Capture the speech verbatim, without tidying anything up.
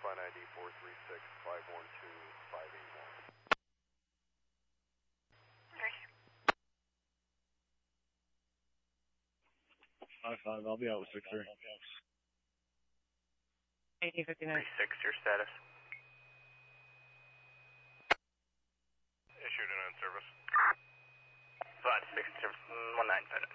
flight I D four three six five one two five eight one. Five five, I'll be out with six three. eighty fifty-nine. three six, your status? Issued and on service. Flight six one nine, FedEx.